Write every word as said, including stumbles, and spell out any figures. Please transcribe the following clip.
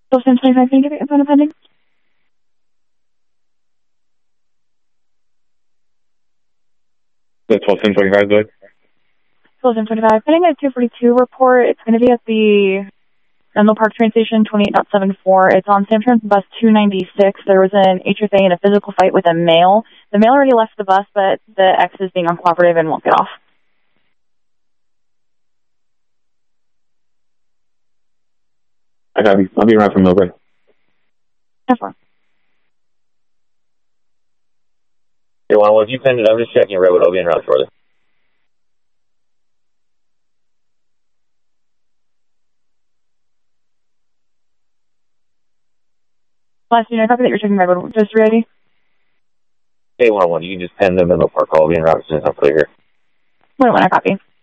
twelve ten twenty-five, can you get your phone pending? The twelve ten twenty-five, good. twelve ten twenty-five, pending a two forty-two report. It's going to be at the Menlo Park train station, twenty-eight point seven four. It's on Samtrans bus two ninety-six. There was an H S A and a physical fight with a male. The male already left the bus, but the ex is being uncooperative and won't get off. I got you. I'll be around for Milburn. ten four. Hey, well, if you send it, I'm just checking Redwood. I'll be in route shortly. Last unit, copy that you're checking Redwood. Just ready? Hey, one oh one, you can just pen them in the park. I'll be in route as soon as I'm clear here. Wait, when I copy.